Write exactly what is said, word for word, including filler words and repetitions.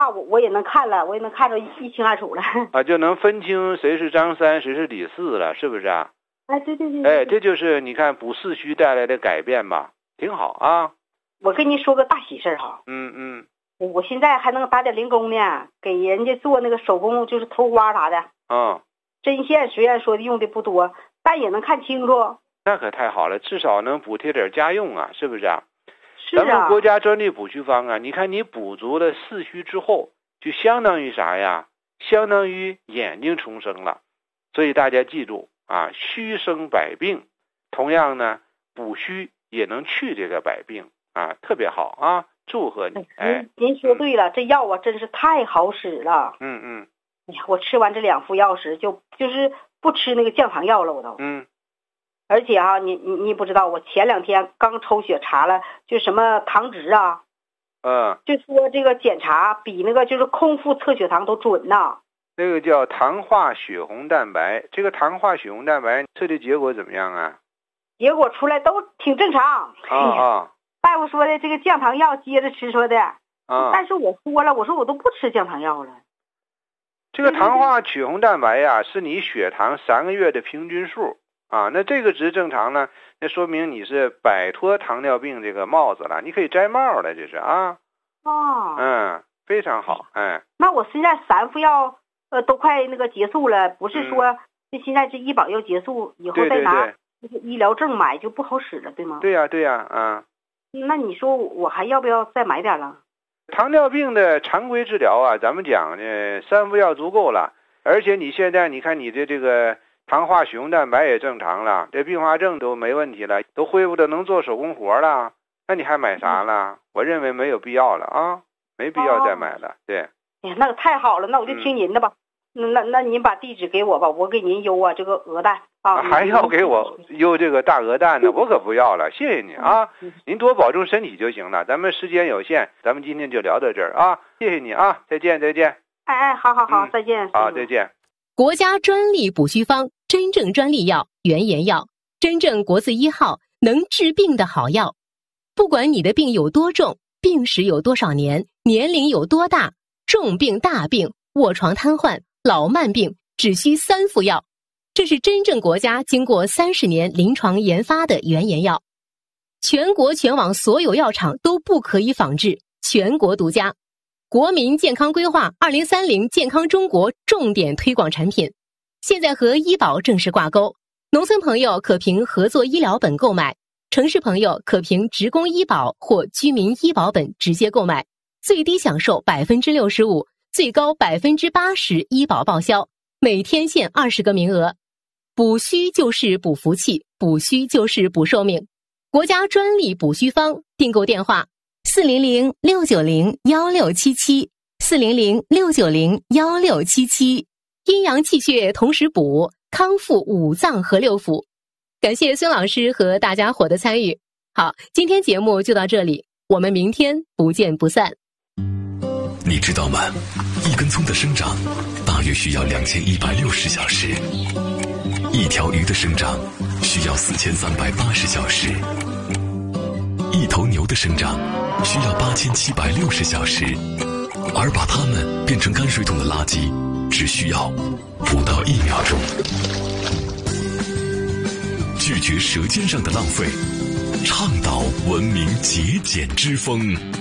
啊，我我也能看了，我也能看着一清二楚了。 啊，就能分清谁是张三，谁是李四了，是不是啊？ 哎，对对对。哎， 这就是你看补四虚带来的改变吧，挺好啊。 我跟您说个大喜事哈。 嗯嗯。 我现在还能打点零工呢，给人家做那个手工，就是头花啥的。 嗯。 针线虽然说用的不多，但也能看清楚。 那可太好了，至少能补贴点家用啊，是不是啊？ 是啊。 咱们国家专利补虚方啊，你看你补足了四虚之后，就相当于啥呀？相当于眼睛重生了。所以大家记住啊，虚生百病。同样呢，补虚也能去这个百病啊，特别好啊！祝贺你！哎， 您说对了，嗯、这药啊真是太好使了。 嗯嗯。 哎呀，我吃完这两副药时，就就是不吃那个降糖药了，我都。 嗯。 而且哈、啊，你你你不知道，我前两天刚抽血查了，就什么糖值啊。 嗯。 就说这个检查比那个就是空腹测血糖都准呐。 那个叫糖化血红蛋白，这个糖化血红蛋白测的结果怎么样啊？ 结果出来都挺正常。 啊啊。 大夫说的这个降糖药接着吃说的。 啊。 但是我说了，我说我都不吃降糖药了。 这个糖化血红蛋白呀，是你血糖三个月的平均数啊。那这个值正常呢，那说明你是摆脱糖尿病这个帽子了，你可以摘帽了，这是啊。 哦。 嗯，非常好，哎。 那我现在三副药呃都快那个结束了，不是说这现在这医保要结束以后再拿这个医疗证买就不好使了，对吗？ 对呀、啊、对呀、啊，啊。 那你说我还要不要再买点了？ 糖尿病的常规治疗啊，咱们讲呢，三副药足够了。而且你现在你看你的这个糖化血红蛋白也正常了，这并发症都没问题了，都恢复的能做手工活了，那你还买啥了？我认为没有必要了啊，没必要再买了。哦、对。 哎呀，那个太好了，那我就听您的吧。嗯、那那您把地址给我吧，我给您邮啊这个鹅蛋啊。 还要给我邮这个大鹅蛋呢？我可不要了，谢谢你啊！您多保重身体就行了。咱们时间有限，咱们今天就聊到这儿啊！谢谢你啊，再见再见。 哎哎，好好好，嗯、再见。 好，再见。 国家专利补虚方，真正专利药，原研药，真正国字一号，能治病的好药。不管你的病有多重，病史有多少年，年龄有多大，重病大病、卧床瘫痪、老慢病，只需三副药。这是真正国家经过三十年临床研发的原研药，全国全网所有药厂都不可以仿制，全国独家。国民健康规划二零三零健康中国重点推广产品，现在和医保正式挂钩。农村朋友可凭合作医疗本购买，城市朋友可凭职工医保或居民医保本直接购买，最低享受百分之六十五，最高百分之八十医保报销，每天限二十个名额。补虚就是补福气，补虚就是补寿命。国家专利补虚方，订购电话四零零六九零幺六七七，四零零六九零幺六七七。阴阳气血同时补，康复五脏和六腑。感谢孙老师和大家伙的参与。好，今天节目就到这里，我们明天不见不散。 你知道吗？一根葱的生长大约需要两千一百六十小时，一条鱼的生长需要四千三百八十小时，一头牛的生长需要八千七百六十小时，而把它们变成泔水桶的垃圾只需要不到一秒钟。拒绝舌尖上的浪费，倡导文明节俭之风。